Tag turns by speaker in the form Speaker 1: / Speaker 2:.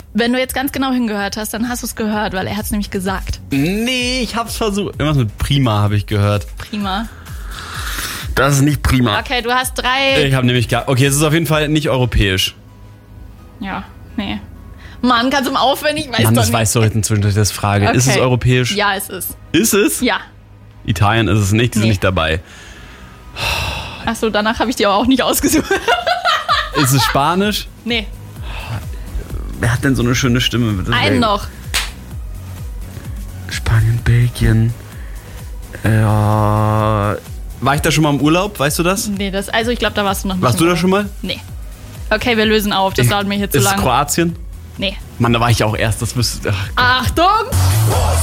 Speaker 1: Wenn du jetzt ganz genau hingehört hast, dann hast du es gehört, weil er hat es nämlich gesagt.
Speaker 2: Nee, ich hab's versucht. Irgendwas mit Prima habe ich gehört.
Speaker 1: Prima.
Speaker 2: Das ist nicht prima.
Speaker 1: Okay, du hast 3.
Speaker 2: Ich habe nämlich okay, es ist auf jeden Fall nicht europäisch.
Speaker 1: Ja, nee. Mann, kannst du mal aufhören? Ich weiß
Speaker 2: Mann,
Speaker 1: doch
Speaker 2: das
Speaker 1: nicht.
Speaker 2: weißt du heute inzwischen durch das Frage.
Speaker 1: Okay.
Speaker 2: Ist es europäisch?
Speaker 1: Ja, es ist.
Speaker 2: Ist es?
Speaker 1: Ja.
Speaker 2: Italien ist es nicht, die sind
Speaker 1: Nee.
Speaker 2: nicht dabei.
Speaker 1: Achso, danach habe ich dir auch nicht ausgesucht.
Speaker 2: Ist es Spanisch?
Speaker 1: Nee,
Speaker 2: Wer hat denn so eine schöne Stimme?
Speaker 1: einen noch.
Speaker 2: Spanien, Belgien. Ja. War ich da schon mal im Urlaub? Weißt du das?
Speaker 1: Nee, also ich glaube, da warst du noch nicht.
Speaker 2: Warst du da schon mal?
Speaker 1: Nee. Okay, wir lösen auf. Das dauert mir hier zu
Speaker 2: Ist es
Speaker 1: lange.
Speaker 2: Kroatien?
Speaker 1: Nee.
Speaker 2: Mann, da war ich auch erst. Das müsste.
Speaker 1: Achtung!